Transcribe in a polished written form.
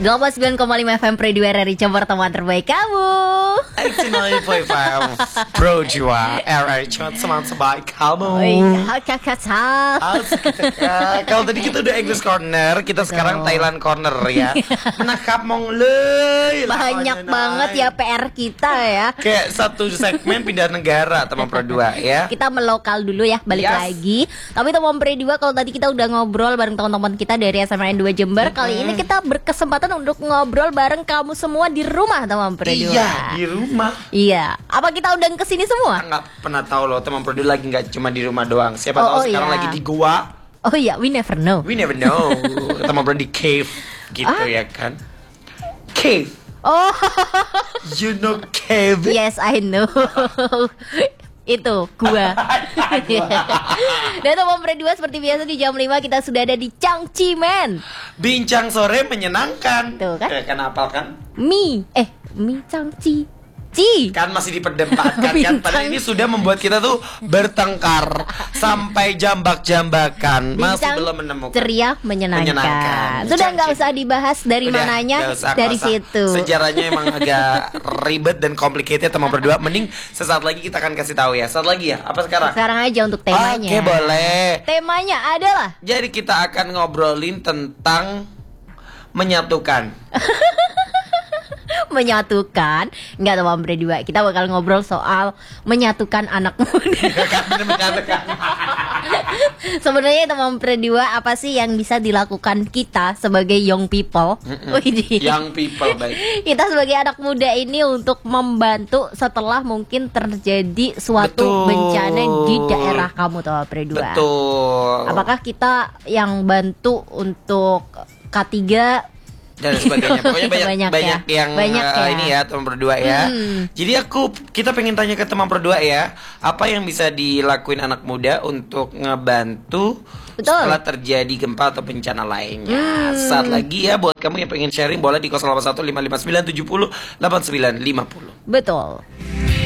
29,5 FM Pro 2 RRI Cember, teman terbaik kamu. 89.5 Pro 2 RRI Cember, teman terbaik kamu. Kalau tadi kita udah English Corner, kita sekarang Thailand Corner ya. Menangkap mongley. Banyak banget ya PR kita ya. Kayak satu segmen pindah negara teman Pro 2 ya. Kita melokal dulu ya, balik lagi. Tapi teman Pro 2, kalau tadi kita udah ngobrol bareng teman-teman kita dari SMN 2 Jember, kali ini kita berkesempatan untuk ngobrol bareng kamu semua di rumah teman Pro 2. Iya, di rumah. Iya. Apa kita undang ke sini semua? Nggak pernah tahu loh, teman Pro 2 lagi nggak cuma di rumah doang. Siapa tahu sekarang lagi di gua. Oh iya, we never know. We never know. Teman Pro di cave gitu ya kan. Cave. Oh. You know cave? Yes, I know. Itu gua. Dan teman Pro 2, seperti biasa di jam 5 kita sudah ada di Changcimen. Bincang sore menyenangkan. Tuh kan? Kan apal kan? Mi Changci. Kan masih diperdebatkan kan. Padahal ini sudah membuat kita tuh bertengkar sampai jambak-jambakan. Masih belum menemukan. Ceria menyenangkan. Sudah nggak usah dibahas dari mananya, dari situ. Sejarahnya emang agak ribet dan complicated teman berdua. Mending sesaat lagi kita akan kasih tahu ya. Saat lagi ya. Apa sekarang? Sekarang aja untuk temanya. Oke, boleh. Temanya adalah, jadi kita akan ngobrolin tentang menyatukan. menyatukan. Enggak teman Pro 2, kita bakal ngobrol soal menyatukan anak muda. Sebenarnya teman Pro 2, apa sih yang bisa dilakukan kita sebagai young people? Young people, baik. Kita sebagai anak muda ini untuk membantu setelah mungkin terjadi suatu bencana di daerah kamu teman Pro 2. Betul. Apakah kita yang bantu untuk K3 dan sebagainya. Pokoknya banyak yang ini ya teman berdua ya. Jadi kita pengen tanya ke teman berdua ya, apa yang bisa dilakuin anak muda untuk ngebantu setelah terjadi gempa atau bencana lainnya. Saat lagi ya, buat kamu yang pengen sharing boleh di 081 559 70 89 50. Betul.